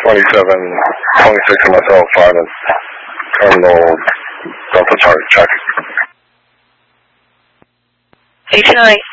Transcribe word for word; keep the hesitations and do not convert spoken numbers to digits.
twenty-seven, twenty-six of myself, five and terminal Delta Charlie, check. eight nine.